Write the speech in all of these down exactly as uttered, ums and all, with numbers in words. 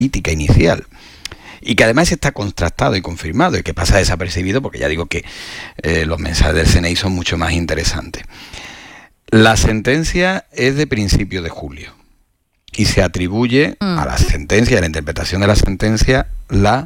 política inicial. Y que además está contrastado y confirmado y que pasa desapercibido porque ya digo que eh, los mensajes del C N I son mucho más interesantes. La sentencia es de principio de julio y se atribuye mm. a la sentencia, a la interpretación de la sentencia, la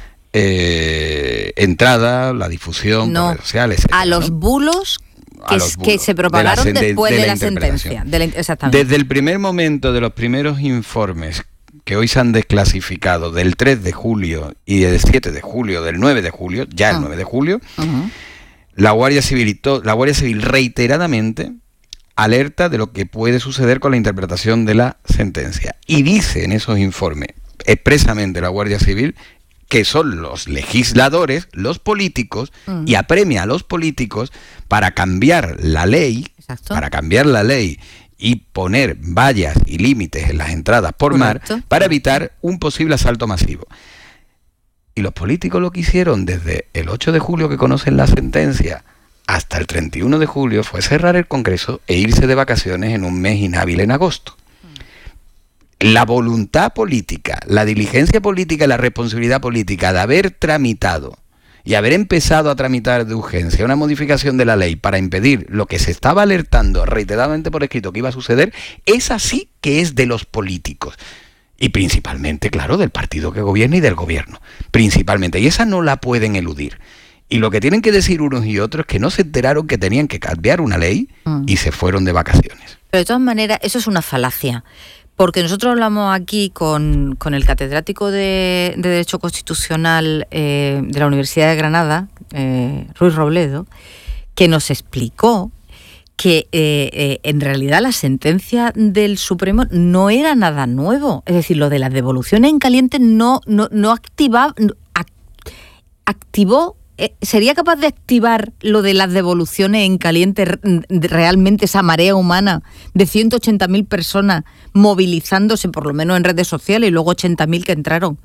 eh, entrada, la difusión no, por redes sociales, etcétera, a los ¿no? bulos que, los que se propagaron de la, después de, de la, la sentencia. De la, exactamente. Desde el primer momento de los primeros informes que hoy se han desclasificado del tres de julio y del siete de julio, del nueve de julio, ya el uh-huh. nueve de julio, uh-huh. la Guardia Civil, la Guardia Civil reiteradamente alerta de lo que puede suceder con la interpretación de la sentencia. Y dice en esos informes expresamente la Guardia Civil que son los legisladores, los políticos, uh-huh. y apremia a los políticos para cambiar la ley, Exacto. para cambiar la ley y poner vallas y límites en las entradas por Correcto. mar para evitar un posible asalto masivo. Y los políticos lo que hicieron desde el ocho de julio, que conocen la sentencia, hasta el treinta y uno de julio, fue cerrar el Congreso e irse de vacaciones en un mes inhábil en agosto. La voluntad política, la diligencia política y la responsabilidad política de haber tramitado y haber empezado a tramitar de urgencia una modificación de la ley para impedir lo que se estaba alertando reiteradamente por escrito que iba a suceder, es así que es de los políticos. Y principalmente, claro, del partido que gobierna y del gobierno. Principalmente. Y esa no la pueden eludir. Y lo que tienen que decir unos y otros es que no se enteraron que tenían que cambiar una ley mm. y se fueron de vacaciones. Pero de todas maneras, eso es una falacia. Porque nosotros hablamos aquí con, con el catedrático de, de Derecho Constitucional eh, de la Universidad de Granada, eh, Ruiz Robledo, que nos explicó que eh, eh, en realidad la sentencia del Supremo no era nada nuevo. Es decir, lo de las devoluciones en caliente no, no, no activaba, no, activó... Eh, ¿Sería capaz de activar lo de las devoluciones en caliente realmente esa marea humana de ciento ochenta mil personas movilizándose por lo menos en redes sociales y luego ochenta mil que entraron?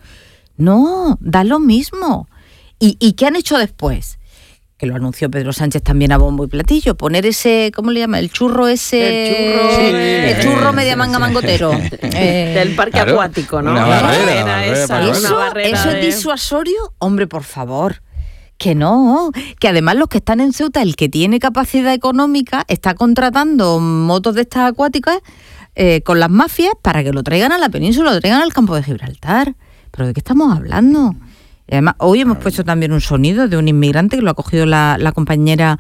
No, da lo mismo. ¿Y, ¿Y qué han hecho después? Que lo anunció Pedro Sánchez también a bombo y platillo, poner ese, ¿cómo le llama? El churro ese... El churro, sí, de, el churro media manga mangotero. eh, del parque claro, acuático, ¿no? Una la barrera, barrera, una barrera esa, ¿Eso, una barrera ¿Eso de... es disuasorio? Hombre, por favor. Que no, que además los que están en Ceuta, el que tiene capacidad económica, está contratando motos de estas acuáticas eh, con las mafias para que lo traigan a la península, lo traigan al campo de Gibraltar. ¿Pero de qué estamos hablando? Y además, hoy hemos puesto también un sonido de un inmigrante que lo ha cogido la, la compañera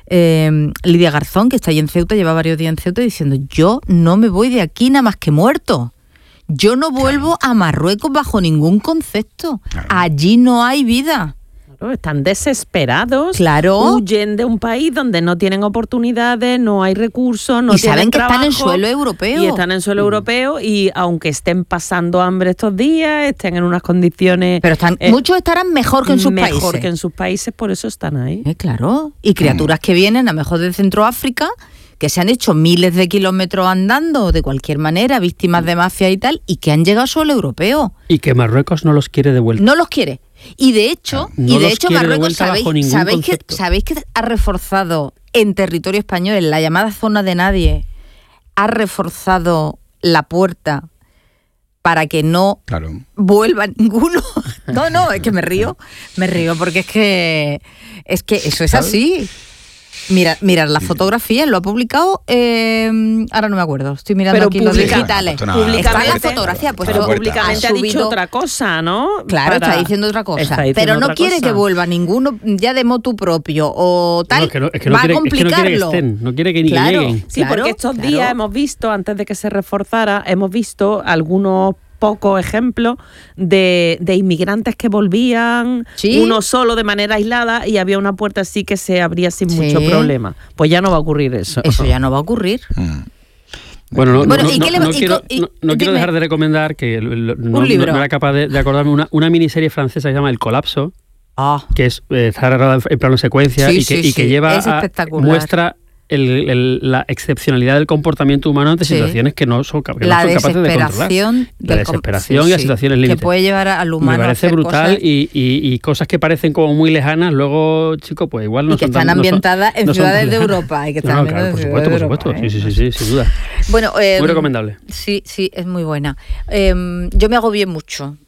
eh, Lidia Garzón, que está ahí en Ceuta, lleva varios días en Ceuta, diciendo: yo no me voy de aquí nada más que muerto. Yo no vuelvo a Marruecos bajo ningún concepto. Allí no hay vida. Están desesperados, claro. huyen de un país donde no tienen oportunidades, no hay recursos, no y tienen saben que trabajo, están en suelo europeo. Y están en suelo mm. europeo y aunque estén pasando hambre estos días, estén en unas condiciones... Pero están, eh, muchos estarán mejor que en sus mejor países. Mejor que en sus países, por eso están ahí. Eh, claro, y criaturas mm. que vienen a lo mejor de Centroáfrica, que se han hecho miles de kilómetros andando de cualquier manera, víctimas de mafia y tal, y que han llegado a suelo europeo. Y que Marruecos no los quiere de vuelta. No los quiere. Y de hecho, no y de hecho Marruecos, ¿sabéis, ¿sabéis, que, concepto. ¿sabéis que ha reforzado en territorio español, en la llamada zona de nadie, ha reforzado la puerta para que no claro. vuelva ninguno? No, no, es que me río, me río porque es que, es que eso es así. Mira, mirar las fotografías, lo ha publicado, eh, ahora no me acuerdo, estoy mirando pero aquí publica, los digitales. Está la fotografía, pues pero todo, públicamente ha, ha dicho otra cosa, ¿no? Claro, Para... está diciendo otra cosa, diciendo pero no otra quiere cosa. que vuelva ninguno ya de motu propio o tal, no, es que no, es que no va quiere, a complicarlo. Es que no quiere que estén, no quiere que ni claro, que lleguen. Sí, claro, porque estos claro. días hemos visto, antes de que se reforzara, hemos visto algunos pocos ejemplos de, de inmigrantes que volvían, ¿sí? uno solo de manera aislada y había una puerta así que se abría sin sí. mucho problema. Pues ya no va a ocurrir eso. Eso ya no va a ocurrir. Mm. Bueno, no, bueno, no, ¿y no, qué le, no, y, quiero, y, no, no quiero dejar de recomendar que no, no, no era capaz de, de acordarme una, una miniserie francesa que se llama El Colapso, oh. que es eh, está grabada en plano secuencia sí, y que, sí, y que sí. lleva es a, muestra el, el, la excepcionalidad del comportamiento humano ante sí. situaciones que no son, que no son capaces de controlar. La desesperación sí, y a situaciones sí. límites. Que puede llevar al humano. Me parece a hacer brutal cosas... y, y, y cosas que parecen como muy lejanas, luego, chicos, pues igual no y que son están tan, ambientadas no son, en no ciudades de Europa. Y que están no, no, claro, por supuesto, por supuesto. Europa, ¿eh? Sí, sí, sí, sí, sin duda. Bueno, eh, muy recomendable. Sí, sí, es muy buena. Eh, yo me agobié mucho